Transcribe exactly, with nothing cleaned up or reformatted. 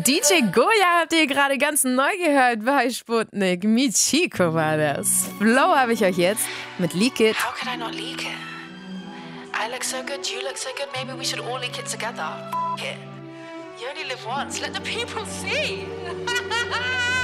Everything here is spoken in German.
D J Goya habt ihr gerade ganz neu gehört bei Sputnik. Michiko war das. Flow habe ich euch jetzt mit Leak It. How could I not leak it? I look so good, you look so good, maybe we should all leak it together. F it. You only live once, let the people see.